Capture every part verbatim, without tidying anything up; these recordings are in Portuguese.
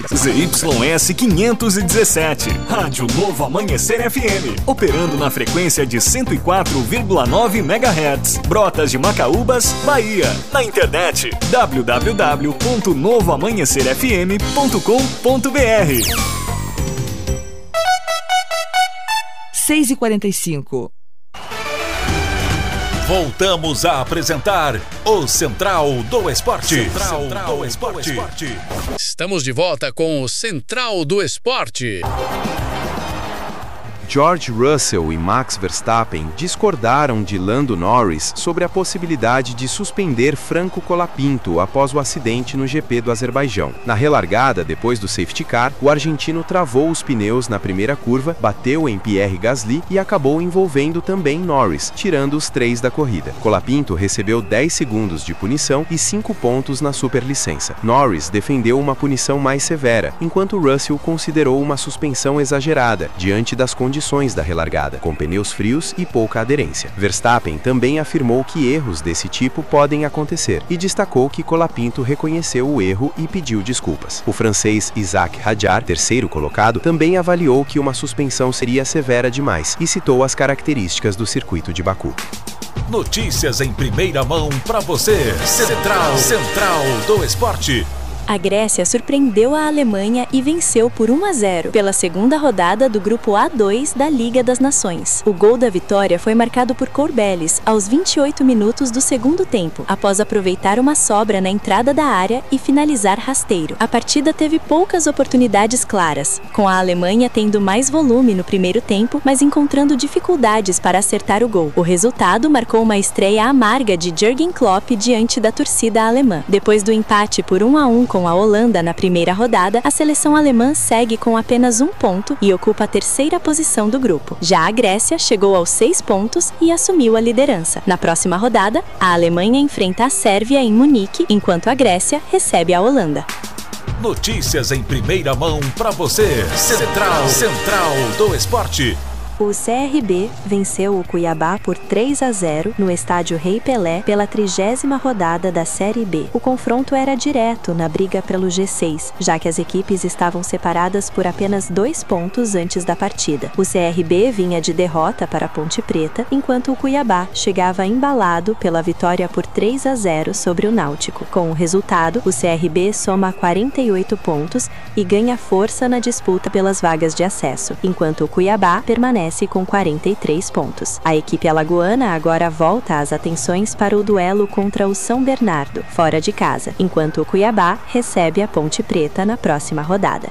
Z Y S quinhentos e dezessete, Rádio Novo Amanhecer F M, operando na frequência de cento e quatro vírgula nove megahertz, Brotas de Macaúbas, Bahia. Na internet, w w w ponto novo amanhecer f m ponto com ponto b r. seis e quarenta e cinco. Voltamos a apresentar o Central do Esporte. Central, Central do Esporte. Esporte. Estamos de volta com o Central do Esporte. George Russell e Max Verstappen discordaram de Lando Norris sobre a possibilidade de suspender Franco Colapinto após o acidente no G P do Azerbaijão. Na relargada, depois do safety car, o argentino travou os pneus na primeira curva, bateu em Pierre Gasly e acabou envolvendo também Norris, tirando os três da corrida. Colapinto recebeu dez segundos de punição e cinco pontos na superlicença. Norris defendeu uma punição mais severa, enquanto Russell considerou uma suspensão exagerada, diante das condições da relargada, com pneus frios e pouca aderência. Verstappen também afirmou que erros desse tipo podem acontecer e destacou que Colapinto reconheceu o erro e pediu desculpas. O francês Isaac Hadjar, terceiro colocado, também avaliou que uma suspensão seria severa demais e citou as características do circuito de Baku. Notícias em primeira mão para você. Central, Central do Esporte. A Grécia surpreendeu a Alemanha e venceu por um a zero pela segunda rodada do Grupo A dois da Liga das Nações. O gol da vitória foi marcado por Courbelis aos vinte e oito minutos do segundo tempo, após aproveitar uma sobra na entrada da área e finalizar rasteiro. A partida teve poucas oportunidades claras, com a Alemanha tendo mais volume no primeiro tempo, mas encontrando dificuldades para acertar o gol. O resultado marcou uma estreia amarga de Jürgen Klopp diante da torcida alemã. Depois do empate por um a um com Com a Holanda na primeira rodada, a seleção alemã segue com apenas um ponto e ocupa a terceira posição do grupo. Já a Grécia chegou aos seis pontos e assumiu a liderança. Na próxima rodada, a Alemanha enfrenta a Sérvia em Munique, enquanto a Grécia recebe a Holanda. Notícias em primeira mão para você. Central, Central do Esporte. O C R B venceu o Cuiabá por três a zero no estádio Rei Pelé pela trigésima rodada da Série B. O confronto era direto na briga pelo G seis, já que as equipes estavam separadas por apenas dois pontos antes da partida. O C R B vinha de derrota para a Ponte Preta, enquanto o Cuiabá chegava embalado pela vitória por três a zero sobre o Náutico. Com o resultado, o C R B soma quarenta e oito pontos e ganha força na disputa pelas vagas de acesso, enquanto o Cuiabá permanece com quarenta e três pontos. A equipe alagoana agora volta as atenções para o duelo contra o São Bernardo, fora de casa, enquanto o Cuiabá recebe a Ponte Preta na próxima rodada.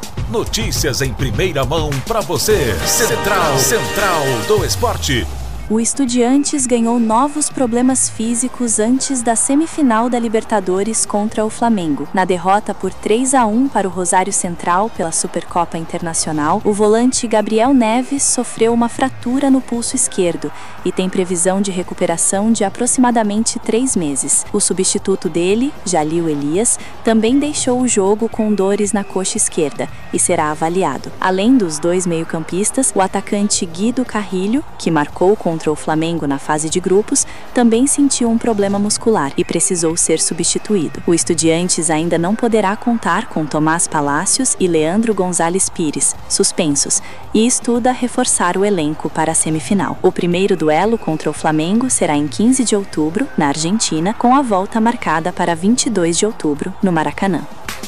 Notícias em primeira mão para você. Central, Central do Esporte. O Estudiantes ganhou novos problemas físicos antes da semifinal da Libertadores contra o Flamengo. Na derrota por três a um para o Rosário Central pela Supercopa Internacional, o volante Gabriel Neves sofreu uma fratura no pulso esquerdo e tem previsão de recuperação de aproximadamente três meses. O substituto dele, Jalil Elias, também deixou o jogo com dores na coxa esquerda e será avaliado. Além dos dois meio-campistas, o atacante Guido Carrilho, que marcou contra Contra o Flamengo na fase de grupos, também sentiu um problema muscular e precisou ser substituído. O Estudiantes ainda não poderá contar com Tomás Palácios e Leandro Gonzalez Pires, suspensos, e estuda reforçar o elenco para a semifinal. O primeiro duelo contra o Flamengo será em quinze de outubro, na Argentina, com a volta marcada para vinte e dois de outubro, no Maracanã.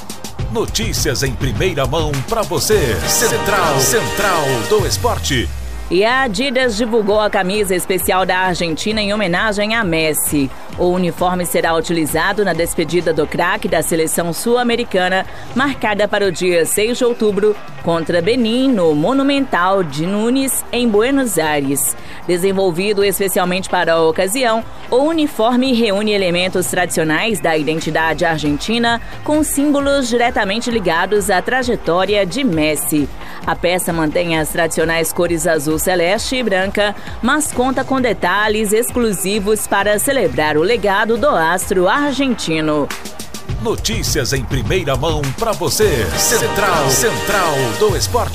Notícias em primeira mão para você. Central, Central do Esporte. E a Adidas divulgou a camisa especial da Argentina em homenagem a Messi. O uniforme será utilizado na despedida do craque da seleção sul-americana, marcada para o dia seis de outubro, contra Benin, no Monumental de Nunes, em Buenos Aires. Desenvolvido especialmente para a ocasião, o uniforme reúne elementos tradicionais da identidade argentina com símbolos diretamente ligados à trajetória de Messi. A peça mantém as tradicionais cores azul celeste e branca, mas conta com detalhes exclusivos para celebrar o legado do astro argentino. Notícias em primeira mão para você. Central, Central do Esporte.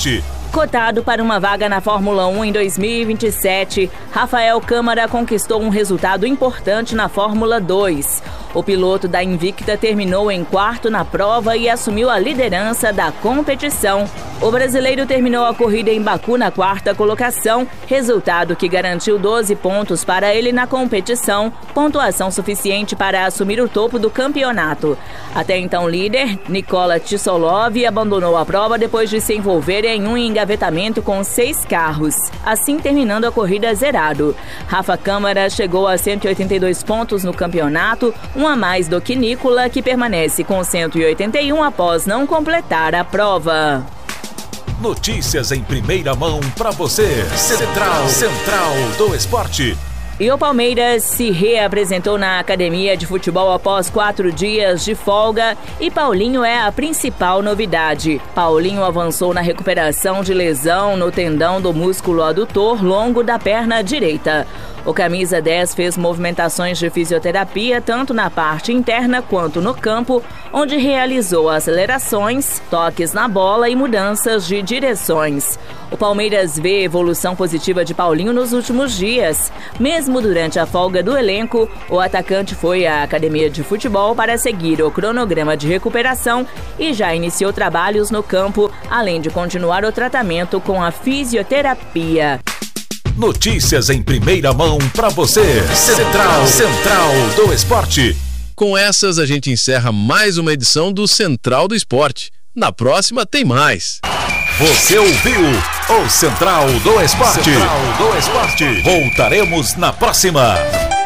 Cotado para uma vaga na Fórmula um em dois mil e vinte e sete, Rafael Câmara conquistou um resultado importante na Fórmula dois. O piloto da Invicta terminou em quarto na prova e assumiu a liderança da competição. O brasileiro terminou a corrida em Baku na quarta colocação, resultado que garantiu doze pontos para ele na competição, pontuação suficiente para assumir o topo do campeonato. Até então líder, Nikola Tissolov abandonou a prova depois de se envolver em um engavetamento com seis carros, assim terminando a corrida zerado. Rafa Câmara chegou a cento e oitenta e dois pontos no campeonato, um a mais do que Nicola, que permanece com cento e oitenta e um após não completar a prova. Notícias em primeira mão para você. Central, Central do Esporte. E o Palmeiras se reapresentou na academia de futebol após quatro dias de folga e Paulinho é a principal novidade. Paulinho avançou na recuperação de lesão no tendão do músculo adutor longo da perna direita. O camisa dez fez movimentações de fisioterapia tanto na parte interna quanto no campo, onde realizou acelerações, toques na bola e mudanças de direções. O Palmeiras vê evolução positiva de Paulinho nos últimos dias. Mesmo durante a folga do elenco, o atacante foi à academia de futebol para seguir o cronograma de recuperação e já iniciou trabalhos no campo, além de continuar o tratamento com a fisioterapia. Notícias em primeira mão para você. Central, Central do Esporte. Com essas, a gente encerra mais uma edição do Central do Esporte. Na próxima tem mais. Você ouviu o Central do Esporte. Central do Esporte. Voltaremos na próxima.